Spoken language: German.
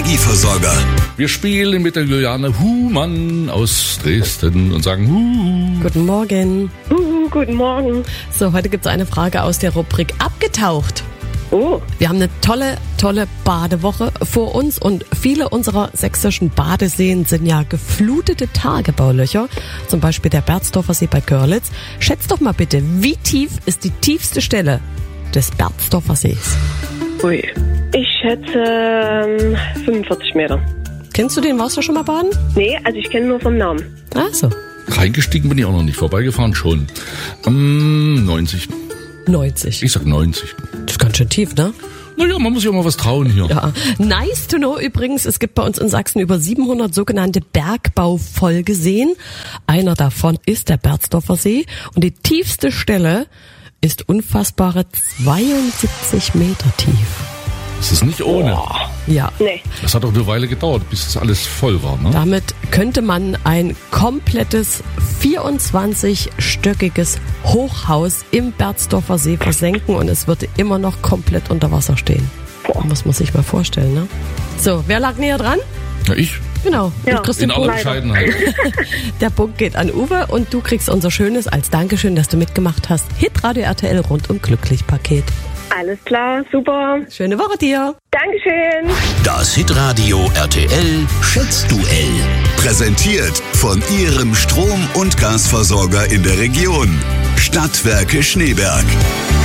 Energieversorger. Wir spielen mit der Juliane Humann aus Dresden und sagen Huhu. Guten Morgen. Guten Morgen. So, heute gibt es eine Frage aus der Rubrik Abgetaucht. Oh, Wir haben eine tolle Badewoche vor uns und viele unserer sächsischen Badeseen sind ja geflutete Tagebaulöcher. Zum Beispiel der Berzdorfer See bei Görlitz. Schätzt doch mal bitte, wie tief ist die tiefste Stelle des Berzdorfer Sees? ui. Ich schätze 45 Meter. Kennst du den? Warst du schon mal baden? Nee, also ich kenne nur vom Namen. Ach so, Reingestiegen bin ich auch noch nicht, vorbeigefahren schon. 90. 90. Ich sag 90. Das ist ganz schön tief, ne? Naja, man muss ja mal was trauen hier. Ja, nice to know übrigens, es gibt bei uns in Sachsen über 700 sogenannte Bergbaufolgeseen. Einer davon ist der Berzdorfer See und die tiefste Stelle ist unfassbare 72 Meter tief. Das ist nicht ohne. Ja, Nee. Das hat auch eine Weile gedauert, bis das alles voll war, ne? damit könnte man ein komplettes 24-stöckiges Hochhaus im Berzdorfer See versenken und es würde immer noch komplett unter Wasser stehen. Muss man sich mal vorstellen, ne? So, wer lag näher dran? Ja, ich. Genau. Ja. Du kriegst den In aller Punkt. Bescheidenheit. Der Punkt geht an Uwe und du kriegst unser schönes als Dankeschön, dass du mitgemacht hast. Hitradio RTL rundum glücklich Paket. Alles klar, super. Schöne Woche dir. Dankeschön. Das Hitradio RTL Schätzduell. Präsentiert von Ihrem Strom- und Gasversorger in der Region. Stadtwerke Schneeberg.